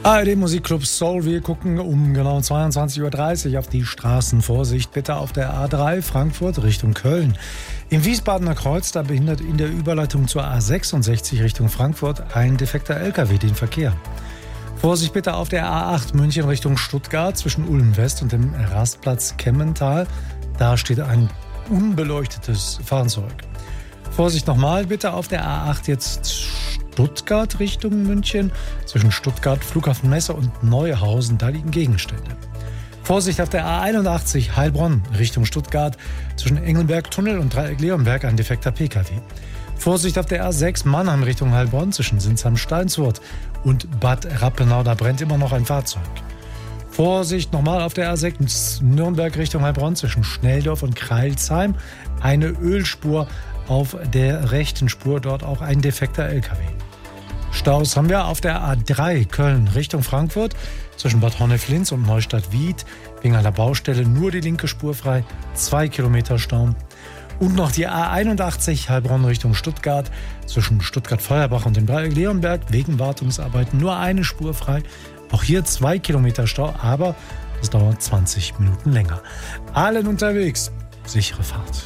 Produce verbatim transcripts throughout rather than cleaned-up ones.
A R D Musikclub Soul. Wir gucken um genau zweiundzwanzig Uhr dreißig auf die Straßen. Vorsicht bitte auf der A drei Frankfurt Richtung Köln. Im Wiesbadener Kreuz, da behindert in der Überleitung zur A sechsundsechzig Richtung Frankfurt ein defekter L K W den Verkehr. Vorsicht bitte auf der A acht München Richtung Stuttgart zwischen Ulm West und dem Rastplatz Kemmental. Da steht ein unbeleuchtetes Fahrzeug. Vorsicht nochmal bitte auf der A acht jetzt Stuttgart Richtung München. Zwischen Stuttgart, Flughafen Messe und Neuhausen, da liegen Gegenstände. Vorsicht auf der A einundachtzig Heilbronn Richtung Stuttgart. Zwischen Engelberg-Tunnel und Dreieck-Leonberg ein defekter P K W. Vorsicht auf der A sechs Mannheim Richtung Heilbronn zwischen Sinsheim-Steinswurt und Bad Rappenau, da brennt immer noch ein Fahrzeug. Vorsicht nochmal auf der A sechs Nürnberg Richtung Heilbronn zwischen Schnelldorf und Kreilsheim. Eine Ölspur auf der rechten Spur, dort auch ein defekter L K W. Staus haben wir auf der A drei Köln Richtung Frankfurt zwischen Bad Honnef-Linz und Neustadt-Wied. Wegen einer Baustelle nur die linke Spur frei, zwei Kilometer Stau. Und noch die A einundachtzig Heilbronn Richtung Stuttgart zwischen Stuttgart-Feuerbach und dem Dreieck-Leonberg. Wegen Wartungsarbeiten nur eine Spur frei. Auch hier zwei Kilometer Stau, aber es dauert zwanzig Minuten länger. Allen unterwegs, sichere Fahrt.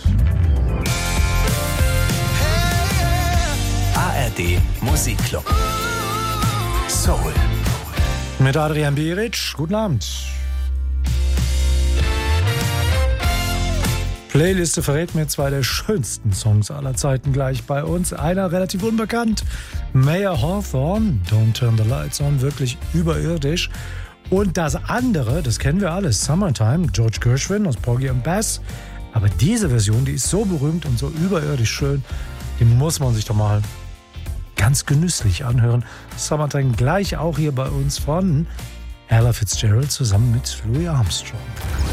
A R D Musikclub Soul Mit Adrian Beric, guten Abend. Playliste verrät mir zwei der schönsten Songs aller Zeiten gleich bei uns. Einer relativ unbekannt, Mayer Hawthorne, Don't Turn the Lights On, wirklich überirdisch. Und das andere, das kennen wir alles, Summertime, George Gershwin aus Porgy and Bess. Aber diese Version, die ist so berühmt und so überirdisch schön, die muss man sich doch mal ganz genüsslich anhören. Summertime gleich auch hier bei uns von Ella Fitzgerald zusammen mit Louis Armstrong.